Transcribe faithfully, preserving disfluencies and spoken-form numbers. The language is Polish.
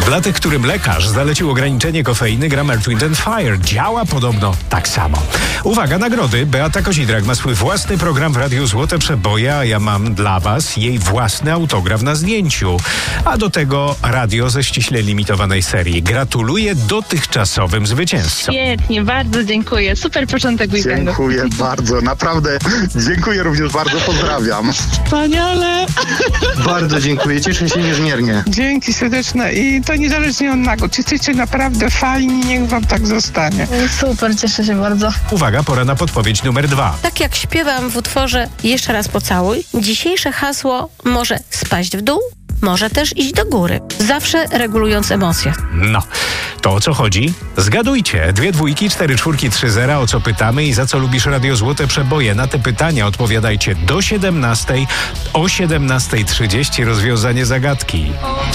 Dla tych, którym lekarz zalecił ograniczenie kofeiny, gra Earth, Wind and Fire. Działa podobno tak samo. Uwaga, nagrody. Beata Kozidrak ma swój własny program w Radiu Złote Przeboje, a ja mam dla was jej własny autograf na zdjęciu. A do tego radio ze ściśle limitowanej serii. Gratuluję dotychczasowym zwycięzcom. Świetnie, bardzo dziękuję. Super początek weekendu. Dziękuję bardzo, naprawdę. Dziękuję również bardzo, pozdrawiam. Wspaniale! Bardzo dziękuję, cieszę się niezmiernie. Dzięki serdeczne i to niezależnie od nagród. Jesteście naprawdę fajni, niech wam tak zostanie. Super, cieszę się bardzo. Uwaga, pora na podpowiedź numer dwa. Tak jak śpiewam w utworze Jeszcze raz pocałuj, dzisiejsze hasło może spaść w dół, może też iść do góry. Zawsze regulując emocje. No, to o co chodzi? Zgadujcie. Dwie dwójki, cztery czwórki, trzy zera. O co pytamy i za co lubisz Radio Złote Przeboje? Na te pytania odpowiadajcie do siedemnastej. O siedemnastej trzydzieści rozwiązanie zagadki.